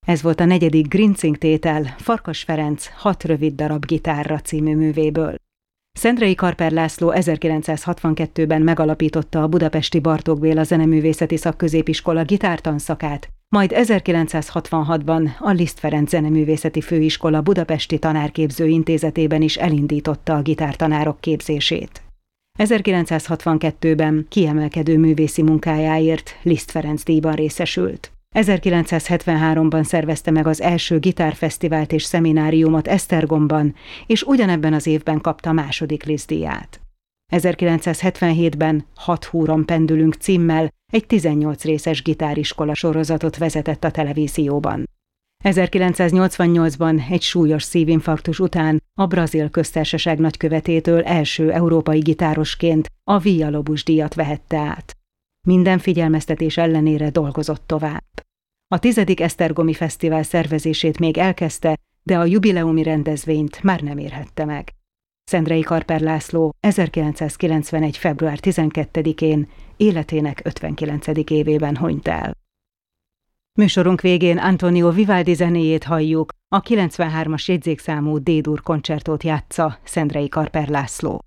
Ez volt a 4. Grinzing tétel Farkas Ferenc 6 rövid darab gitárra című művéből. Szendrei Karper László 1962-ben megalapította a budapesti Bartók Béla Zeneművészeti Szakközépiskola gitártanszakát, majd 1966-ban a Liszt Ferenc Zeneművészeti Főiskola Budapesti Tanárképző Intézetében is elindította a gitártanárok képzését. 1962-ben kiemelkedő művészi munkájáért Liszt Ferenc díjban részesült. 1973-ban szervezte meg az első gitárfesztivált és szemináriumot Esztergomban, és ugyanebben az évben kapta második Liszt díját. 1977-ben 6 húron pendülünk címmel egy 18 részes gitáriskola sorozatot vezetett a televízióban. 1988-ban egy súlyos szívinfarktus után a Brazil Köztársaság nagykövetétől első európai gitárosként a Villa-Lobos-díjat vehette át. Minden figyelmeztetés ellenére dolgozott tovább. A 10. Esztergomi Fesztivál szervezését még elkezdte, de a jubileumi rendezvényt már nem érhette meg. Szendrei Karper László 1991. február 12-én életének 59. évében hunyt el. Műsorunk végén Antonio Vivaldi zenéjét halljuk, a 93-as jegyzékszámú D-dur koncertót játsza Szendrei Karper László.